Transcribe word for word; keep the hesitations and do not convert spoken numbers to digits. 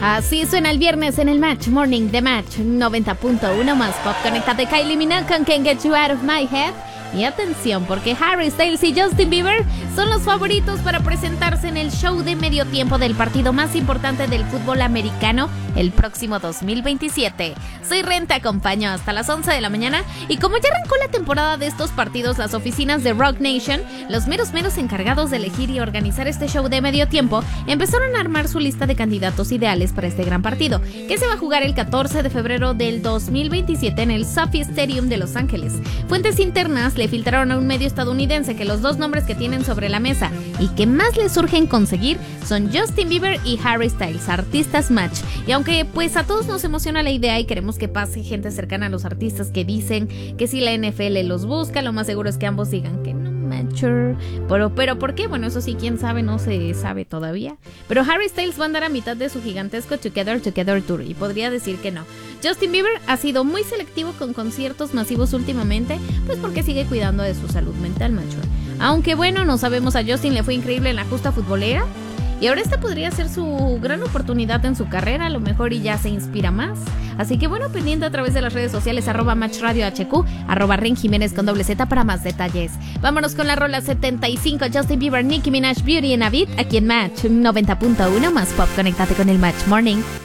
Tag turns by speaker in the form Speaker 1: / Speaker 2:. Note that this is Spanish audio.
Speaker 1: Así suena el viernes en el Match Morning de Match noventa punto uno más pop. Conéctate Kylie Minogue con Can't Get You Out of My Head. Y atención, porque Harry Styles y Justin Bieber son los favoritos para presentarse en el show de medio tiempo del partido más importante del fútbol americano el próximo dos mil veintisiete. Soy Ren, te acompaño hasta las once de la mañana. Y como ya arrancó la temporada de estos partidos, las oficinas de Roc Nation, los meros meros encargados de elegir y organizar este show de medio tiempo, empezaron a armar su lista de candidatos ideales para este gran partido, que se va a jugar el catorce de febrero del dos mil veintisiete en el SoFi Stadium de Los Ángeles. Fuentes internas le filtraron a un medio estadounidense que los dos nombres que tienen sobre la mesa y que más les urgen conseguir son Justin Bieber y Harry Styles, artistas match. Y aunque pues a todos nos emociona la idea y queremos que pase gente cercana a los artistas que dicen que si la N F L los busca, lo más seguro es que ambos digan que no. Pero, pero ¿por qué? Bueno, eso sí, quién sabe, no se sabe todavía. Pero Harry Styles va a andar a mitad de su gigantesco Together Together Tour y podría decir que no. Justin Bieber ha sido muy selectivo con conciertos masivos últimamente, pues porque sigue cuidando de su salud mental, macho. Aunque bueno, no sabemos, a Justin le fue increíble en la justa futbolera y ahora esta podría ser su gran oportunidad en su carrera, a lo mejor y ya se inspira más. Así que bueno, pendiente a través de las redes sociales, arroba Match Radio H Q, arroba Ren Jiménez con doble Z para más detalles. Vámonos con la rola setenta y cinco, Justin Bieber, Nicki Minaj, Beauty and a Beat, aquí en Match noventa punto uno más pop. Conéctate con el Match Morning.